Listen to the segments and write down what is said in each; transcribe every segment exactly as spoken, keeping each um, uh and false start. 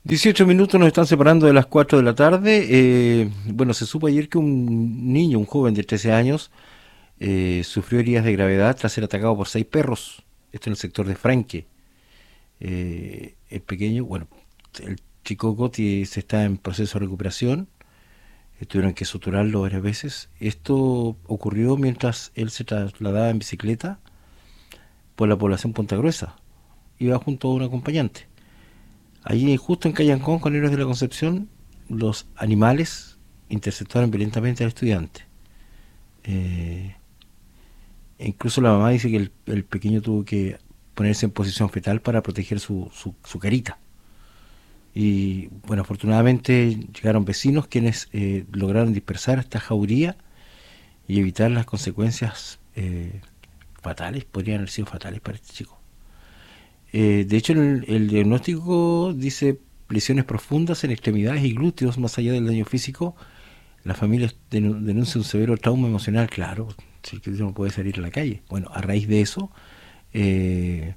dieciocho minutos nos están separando de las cuatro de la tarde. Eh, bueno, se supo ayer que un niño, un joven de trece años, eh, sufrió heridas de gravedad tras ser atacado por seis perros. Esto en el sector de Franque. Eh, el pequeño, bueno, el chico Goti se está en proceso de recuperación. Eh, tuvieron que suturarlo varias veces. Esto ocurrió mientras él se trasladaba en bicicleta por la población Punta Gruesa. Iba junto a un acompañante. Allí, justo en Callancón, con Héroes de la Concepción, los animales interceptaron violentamente al estudiante. Eh, e incluso la mamá dice que el, el pequeño tuvo que ponerse en posición fetal para proteger su, su, su carita. Y bueno, afortunadamente llegaron vecinos quienes eh, lograron dispersar esta jauría y evitar las consecuencias eh, fatales, podrían haber sido fatales para este chico. Eh, de hecho, el, el diagnóstico dice lesiones profundas en extremidades y glúteos, más allá del daño físico. La familia denuncia un severo trauma emocional, claro, si el que no puede salir a la calle. Bueno, a raíz de eso, eh,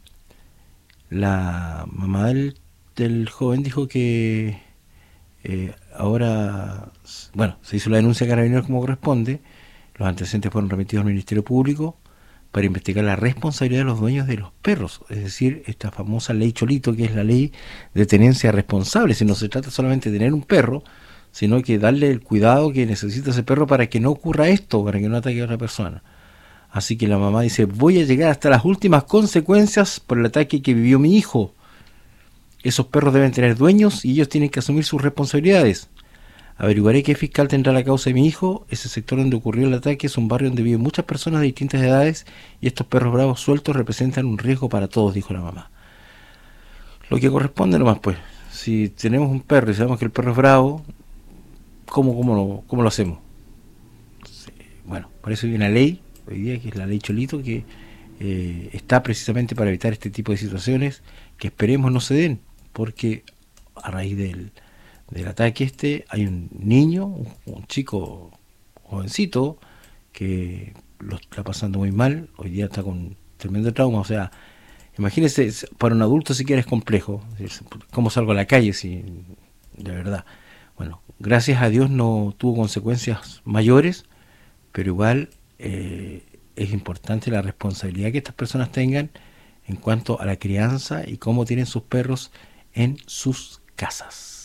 la mamá del, del joven dijo que eh, ahora, bueno, se hizo la denuncia a Carabineros como corresponde, los antecedentes fueron remitidos al Ministerio Público para investigar la responsabilidad de los dueños de los perros, es decir, esta famosa ley Cholito, que es la ley de tenencia responsable. Si no se trata solamente de tener un perro, sino que darle el cuidado que necesita ese perro para que no ocurra esto, para que no ataque a otra persona. Así que la mamá dice, voy a llegar hasta las últimas consecuencias por el ataque que vivió mi hijo. Esos perros deben tener dueños y ellos tienen que asumir sus responsabilidades. Averiguaré qué fiscal tendrá la causa de mi hijo. Ese sector donde ocurrió el ataque es un barrio donde viven muchas personas de distintas edades y estos perros bravos sueltos representan un riesgo para todos, dijo la mamá. Lo que corresponde nomás, pues. Si tenemos un perro y sabemos que el perro es bravo, ¿cómo, cómo, lo, cómo lo hacemos? Sí, bueno, por eso hay una ley, hoy día, que es la ley Cholito, que eh, está precisamente para evitar este tipo de situaciones que esperemos no se den, porque a raíz del del ataque este hay un niño, un, un chico jovencito que lo está pasando muy mal, hoy día está con tremendo trauma. O sea, imagínese, para un adulto siquiera es complejo, ¿cómo salgo a la calle si, de verdad? Bueno, gracias a Dios no tuvo consecuencias mayores, pero igual eh, es importante la responsabilidad que estas personas tengan en cuanto a la crianza y cómo tienen sus perros en sus casas.